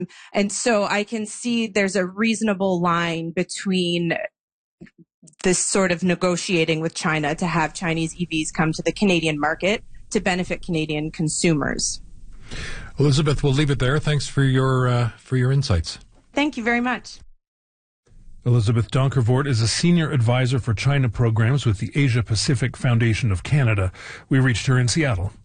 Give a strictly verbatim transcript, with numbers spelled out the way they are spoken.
And so I can see there's a reasonable line between this sort of negotiating with China to have Chinese E Vs come to the Canadian market to benefit Canadian consumers. Elizabeth, we'll leave it there. Thanks for your uh, for your insights. Thank you very much. Elizabeth Donkervoort is a senior advisor for China programs with the Asia Pacific Foundation of Canada. We reached her in Seattle.